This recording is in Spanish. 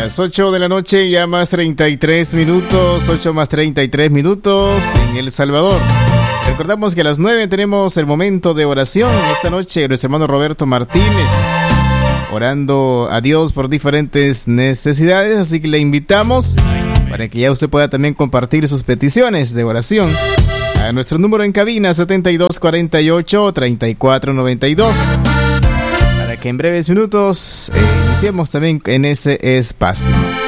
Las 8 de la noche, ya más 33 minutos, 8 más 33 minutos en El Salvador. Recordamos que a las 9 tenemos el momento de oración. Esta noche nuestro hermano Roberto Martínez orando a Dios por diferentes necesidades, así que le invitamos para que ya usted pueda también compartir sus peticiones de oración a nuestro número en cabina 7248-3492, para que en breves minutos iniciemos también en ese espacio.